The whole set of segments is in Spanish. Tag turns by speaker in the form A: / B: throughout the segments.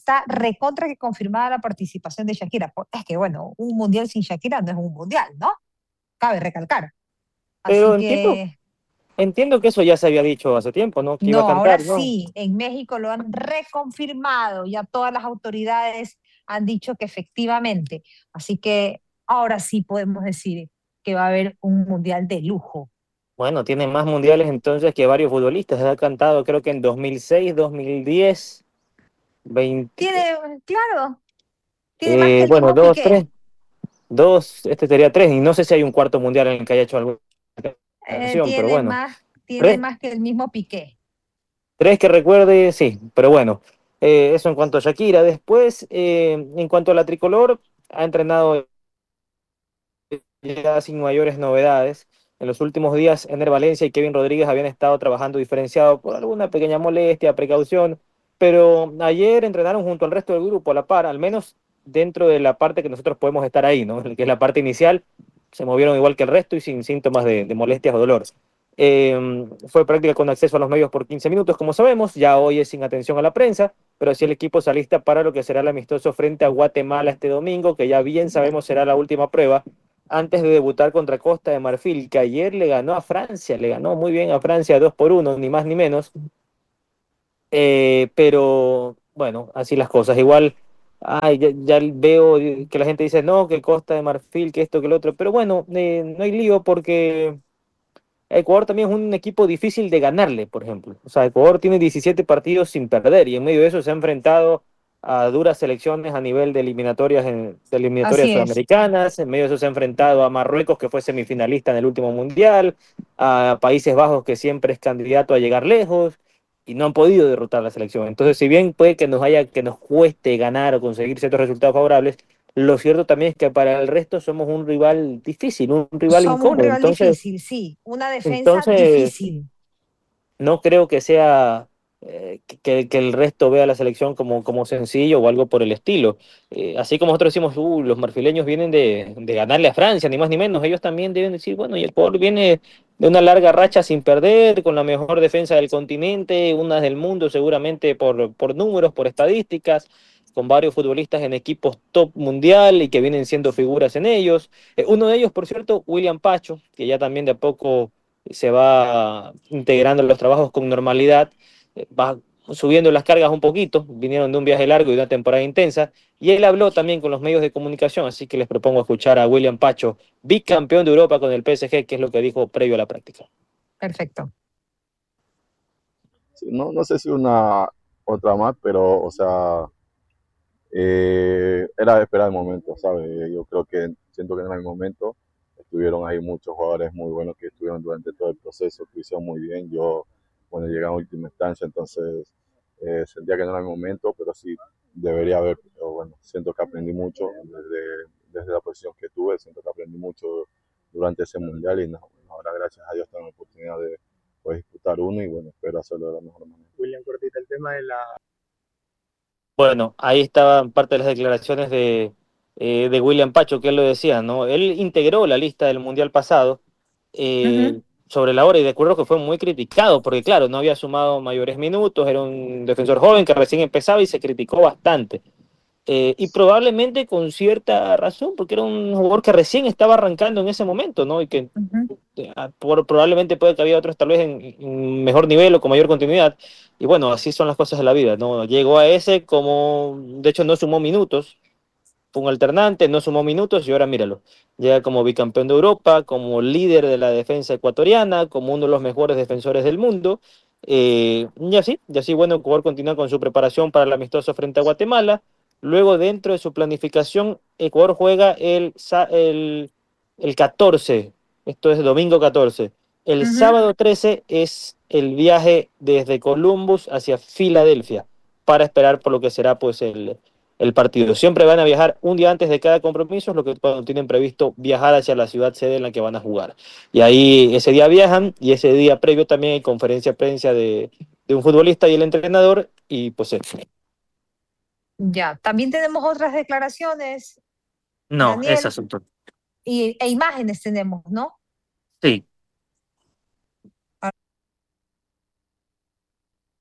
A: está recontra que confirmada la participación de Shakira. Es que, bueno, un mundial sin Shakira no es un mundial, ¿no? Cabe recalcar.
B: Pero
A: Así que,
B: entiendo que eso ya se había dicho hace tiempo, ¿no? Que iba a
A: no, ahora
B: cantar, ¿no?
A: sí, en México lo han reconfirmado, ya todas las autoridades han dicho que efectivamente. Así que ahora sí podemos decir que va a haber un mundial de lujo.
B: Bueno, tiene más mundiales entonces que varios futbolistas. Ha cantado creo que en 2006, 2010, 20,
A: Tiene, claro, tiene más que el
B: bueno,
A: mismo
B: dos, tres,
A: Piqué.
B: dos, este sería tres, y no sé si hay un cuarto mundial en el que haya hecho alguna canción, pero
A: Tiene
B: bueno.
A: más, tiene
B: Tres,
A: más que el mismo Piqué.
B: tres que recuerde, sí, pero bueno. Eso en cuanto a Shakira. Después, en cuanto a la tricolor, ha entrenado ya sin mayores novedades. En los últimos días, Ener Valencia y Kevin Rodríguez habían estado trabajando diferenciado por alguna pequeña molestia, precaución, pero ayer entrenaron junto al resto del grupo a la par, al menos dentro de la parte que nosotros podemos estar ahí, ¿no? Que es la parte inicial, se movieron igual que el resto y sin síntomas de molestias o dolor. Fue práctica con acceso a los medios por 15 minutos, como sabemos, ya hoy es sin atención a la prensa, pero sí el equipo se alista para lo que será el amistoso frente a Guatemala este domingo, que ya bien sabemos será la última prueba antes de debutar contra Costa de Marfil, que ayer le ganó a Francia, le ganó muy bien a Francia 2-1, ni más ni menos. Pero bueno, así las cosas. Igual, ay, ya veo que la gente dice, no, que Costa de Marfil, que esto, que lo otro. Pero bueno, no hay lío porque Ecuador también es un equipo difícil de ganarle, por ejemplo. O sea, Ecuador tiene 17 partidos sin perder y en medio de eso se ha enfrentado a duras selecciones a nivel de eliminatorias
A: Así es.
B: sudamericanas. En medio de eso se ha enfrentado a Marruecos, que fue semifinalista en el último mundial, a Países Bajos, que siempre es candidato a llegar lejos y no han podido derrotar a la selección. Entonces, si bien puede que nos cueste ganar o conseguir ciertos resultados favorables, lo cierto también es que para el resto somos un rival difícil, un rival
A: Somos un
B: incómodo.
A: rival difícil, sí. Una defensa
B: Entonces,
A: difícil.
B: no creo que sea que el resto vea la selección como sencillo o algo por el estilo. Así como nosotros decimos, los marfileños vienen de ganarle a Francia, ni más ni menos, ellos también deben decir, bueno, y el Ecuador viene de una larga racha sin perder, con la mejor defensa del continente, una del mundo seguramente por números, por estadísticas, con varios futbolistas en equipos top mundial y que vienen siendo figuras en ellos. Uno de ellos, por cierto, William Pacho, que ya también de a poco se va integrando en los trabajos con normalidad, va subiendo las cargas un poquito, vinieron de un viaje largo y de una temporada intensa, y él habló también con los medios de comunicación, así que les propongo escuchar a William Pacho, bicampeón de Europa con el PSG, que es lo que dijo previo a la práctica.
A: Perfecto.
C: Sí, no, no sé si una otra más, pero, o sea, era de esperar el momento, ¿sabes? Yo creo que siento que en el momento estuvieron ahí muchos jugadores muy buenos que estuvieron durante todo el proceso, que hicieron muy bien. Yo, bueno, llegué a última instancia, entonces sentía que no era el momento, pero sí debería haber. Pero bueno, siento que aprendí mucho desde la posición que tuve, siento que aprendí mucho durante ese mundial y no, bueno, ahora gracias a Dios tengo la oportunidad de poder disputar uno y bueno, espero hacerlo de la mejor manera. William Cortita, el tema de la...
B: Bueno, ahí estaban parte de las declaraciones de William Pacho, que él lo decía, ¿no? Él integró la lista del Mundial pasado
A: Ujú.
B: sobre la hora y de acuerdo que fue muy criticado, porque claro, no había sumado mayores minutos, era un defensor joven que recién empezaba y se criticó bastante. Y probablemente con cierta razón, porque era un jugador que recién estaba arrancando en ese momento, ¿no? Y que
A: Ujú.
B: probablemente puede que había otros tal vez en mejor nivel o con mayor continuidad. Y bueno, así son las cosas de la vida, ¿no? Llegó a ese como, de hecho no sumó minutos, fue un alternante, no sumó minutos y ahora míralo. Llega como bicampeón de Europa, como líder de la defensa ecuatoriana, como uno de los mejores defensores del mundo. Y así, bueno, Ecuador continúa con su preparación para el amistoso frente a Guatemala. Luego, dentro de su planificación, Ecuador juega el 14, esto es domingo 14. El
A: Ujú.
B: sábado 13 es el viaje desde Columbus hacia Filadelfia para esperar por lo que será pues el partido. Siempre van a viajar un día antes de cada compromiso, es lo que cuando tienen previsto viajar hacia la ciudad sede en la que van a jugar. Y ahí ese día viajan y ese día previo también hay conferencia de prensa de un futbolista y el entrenador y pues eso.
A: Ya, también tenemos otras declaraciones,
B: No, es
A: Daniel,
B: asunto.
A: e imágenes tenemos, ¿no?
B: Sí.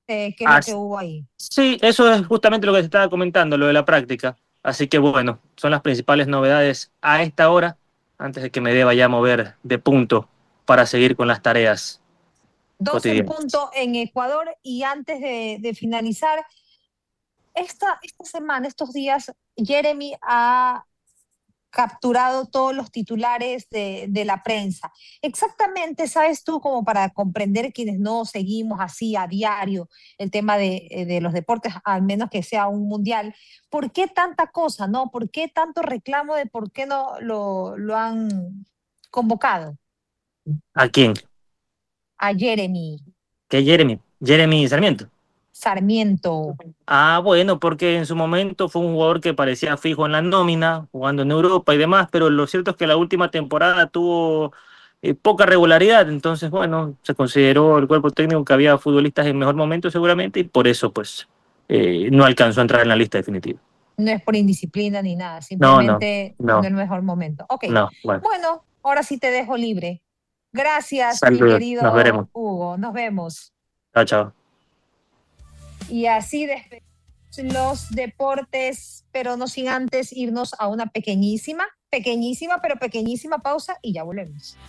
A: qué es lo que hubo ahí.
B: Sí, eso es justamente lo que te estaba comentando, lo de la práctica. Así que bueno, son las principales novedades a esta hora, antes de que me deba ya mover de punto para seguir con las tareas
A: 12 en
B: cotidianas.
A: punto en Ecuador, y antes de finalizar, esta semana, estos días, Jeremy ha capturado todos los titulares de la prensa. Exactamente, sabes tú, como para comprender quienes no seguimos así a diario el tema de los deportes, al menos que sea un mundial, ¿por qué tanta cosa, no? ¿Por qué tanto reclamo de por qué no lo han convocado?
B: ¿A quién?
A: A Jeremy
B: ¿Qué Jeremy? Jeremy Sarmiento.
A: Sarmiento.
B: Bueno, porque en su momento fue un jugador que parecía fijo en la nómina, jugando en Europa y demás, pero lo cierto es que la última temporada tuvo poca regularidad, entonces, bueno, se consideró el cuerpo técnico que había futbolistas en mejor momento seguramente, y por eso, pues, no alcanzó a entrar en la lista definitiva.
A: No es por indisciplina ni nada,
B: No,
A: simplemente no
B: no,
A: es el mejor momento. Ok,
B: no, bueno.
A: bueno, ahora sí te dejo libre. Gracias, mi
B: Saludos, nos
A: querido
B: veremos.
A: Hugo. Nos vemos.
B: Chao, chao.
A: Y así despedimos los deportes, pero no sin antes irnos a una pequeñísima, pero pequeñísima pausa, y ya volvemos.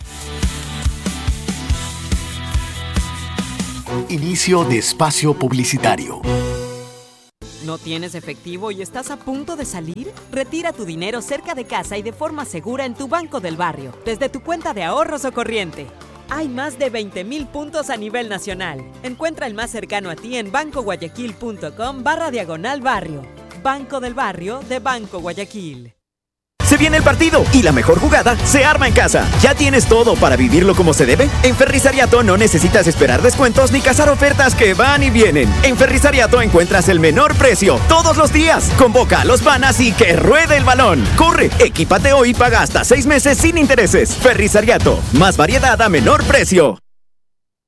D: Inicio de espacio publicitario.
E: ¿No tienes efectivo y estás a punto de salir? Retira tu dinero cerca de casa y de forma segura en tu Banco del Barrio, desde tu cuenta de ahorros o corriente. Hay más de 20,000 puntos a nivel nacional. Encuentra el más cercano a ti en bancoguayaquil.com/barrio. Banco del Barrio de Banco Guayaquil.
F: Se viene el partido y la mejor jugada se arma en casa. ¿Ya tienes todo para vivirlo como se debe? En Ferrisariato no necesitas esperar descuentos ni cazar ofertas que van y vienen. En Ferrisariato encuentras el menor precio todos los días. Convoca a los panas y que ruede el balón. Corre, equípate hoy y paga hasta 6 meses sin intereses. Ferrisariato, más variedad a menor precio.